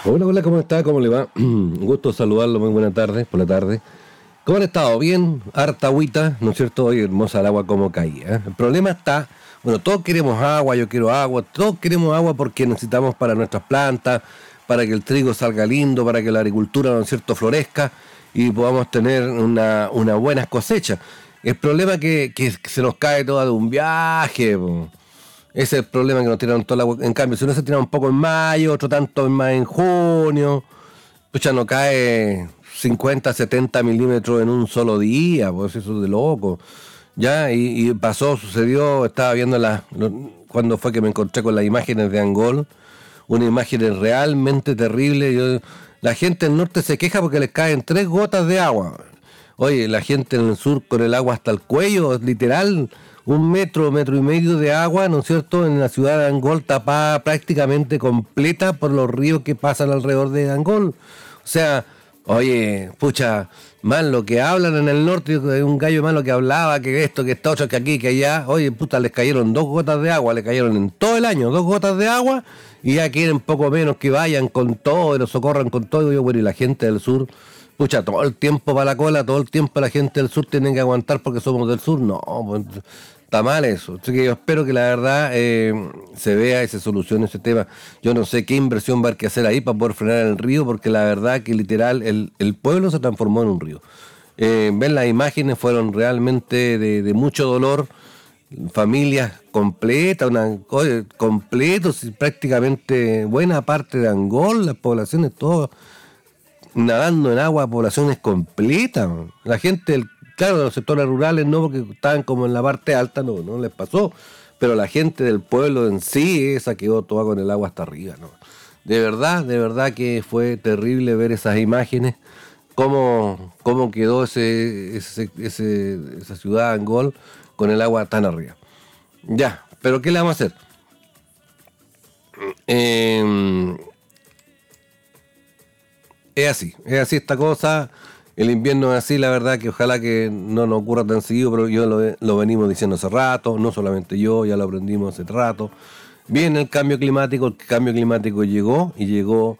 Hola, hola, ¿cómo está? ¿Cómo le va? Un gusto saludarlo, muy buena tarde, por la tarde. ¿Cómo han estado? Bien, harta agüita, ¿no es cierto? Hoy hermosa el agua como caía, ¿eh? El problema está, bueno, todos queremos agua, yo quiero agua, todos queremos agua porque necesitamos para nuestras plantas, para que el trigo salga lindo, para que la agricultura, ¿no es cierto?, florezca y podamos tener una buena cosecha. El problema es que se nos cae toda de un viaje, po. Ese es el problema que nos tiraron todo el agua. En cambio, si uno se tira un poco en mayo, otro tanto más en junio, pues ya no cae 50, 70 milímetros en un solo día, pues eso es de loco. Ya, y pasó, sucedió, estaba viendo cuando fue que me encontré con las imágenes de Angol, una imagen realmente terrible. La gente del norte se queja porque les caen 3 gotas de agua. Oye, la gente en el sur con el agua hasta el cuello, literal, 1 metro, 1,5 metros de agua, ¿no es cierto?, en la ciudad de Angol, tapada prácticamente completa por los ríos que pasan alrededor de Angol. O sea, oye, pucha, mal lo que hablan en el norte, un gallo malo que hablaba, que esto, que esto, otro, que aquí, que allá. Oye, puta, les cayeron 2 gotas de agua, le cayeron en todo el año 2 gotas de agua, y ya quieren poco menos que vayan con todo y los socorran con todo. Y yo, bueno, y la gente del sur, pucha, todo el tiempo para la cola, todo el tiempo la gente del sur tiene que aguantar porque somos del sur. No, pues, está mal eso. Así que yo espero que la verdad se vea y se solucione ese tema. Yo no sé qué inversión va a haber que hacer ahí para poder frenar el río, porque la verdad que literal el pueblo se transformó en un río. Ver las imágenes fueron realmente de mucho dolor. Familias completas, completos, y prácticamente buena parte de Angol, las poblaciones todas nadando en agua, poblaciones completas. La gente, claro, de los sectores rurales no, porque estaban como en la parte alta, no les pasó. Pero la gente del pueblo en sí, esa quedó toda con el agua hasta arriba, ¿no? De verdad que fue terrible ver esas imágenes, cómo quedó esa ciudad de Angol con el agua tan arriba. Ya, pero ¿qué le vamos a hacer? Es así esta cosa. El invierno es así, la verdad que ojalá que no nos ocurra tan seguido, pero yo lo venimos diciendo hace rato, no solamente yo, ya lo aprendimos hace rato. Viene el cambio climático llegó y llegó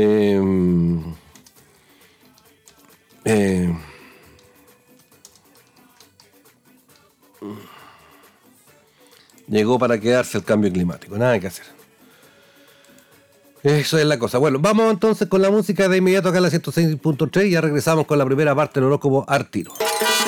llegó para quedarse el cambio climático, nada que hacer. Eso es la cosa. Bueno, vamos entonces con la música de inmediato acá en la 106.3 y ya regresamos con la primera parte del horóscopo al tiro.